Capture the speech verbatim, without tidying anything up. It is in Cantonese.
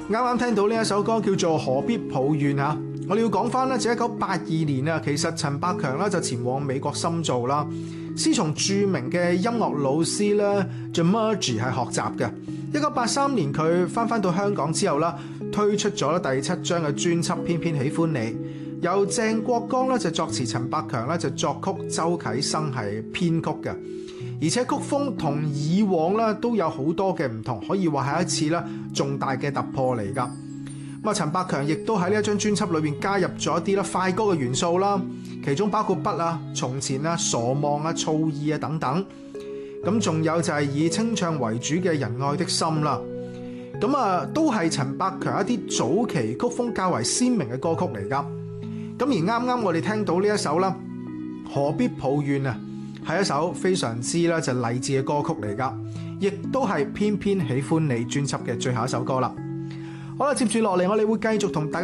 啱啱聽到呢一首歌叫做《何必抱怨》啊！我哋要講翻咧，就一九八二年啊，其實陳百強咧就前往美國深造啦，師從著名嘅音樂老師咧 George 係學習嘅。一九八三年佢翻翻到香港之後啦，推出咗第七張嘅專輯《偏偏喜歡你》，由鄭國江咧就作詞，陳百強咧就作曲，周啟生係編曲嘅。而且曲風同以往咧都有好多嘅唔同，可以話係一次咧重大嘅突破嚟㗎。咁啊，陳百強亦都喺呢一張專輯裏邊加入咗一啲咧快歌嘅元素啦，其中包括筆啊、從前啊、傻望啊、醋意啊等等。咁仲有就係以清唱為主嘅《人愛的心》啦。咁啊，都係陳百強一啲早期曲風較為鮮明嘅歌曲嚟㗎。咁而啱啱我哋聽到呢一首啦，《何必抱怨》啊，係一首非常之咧就勵志嘅歌曲嚟㗎，亦都係偏偏喜歡你專輯嘅最後一首歌啦。好啦，接住落嚟我哋會繼續同大家